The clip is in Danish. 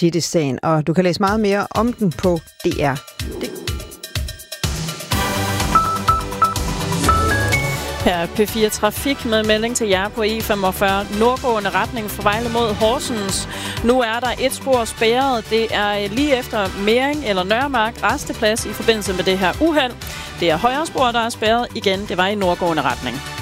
hepatitis-sagen, og du kan læse meget mere om den på DR. Her er P4 Trafik med melding til jer på E45 nordgående retning fra Vejle mod Horsens. Nu er der et spor spærret. Det er lige efter Mering eller Nørremark resteplads i forbindelse med det her uheld. Det er højre spor, der er spærret igen. Det var i nordgående retning.